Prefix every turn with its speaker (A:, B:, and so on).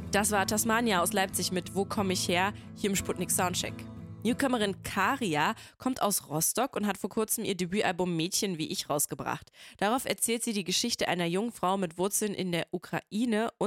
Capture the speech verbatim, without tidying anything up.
A: Das war Tasmania aus Leipzig mit Wo komme ich her? Hier im Sputnik Soundcheck. Newcomerin Karia kommt aus Rostock und hat vor kurzem ihr Debütalbum Mädchen wie ich rausgebracht. Darauf erzählt sie die Geschichte einer jungen Frau mit Wurzeln in der Ukraine und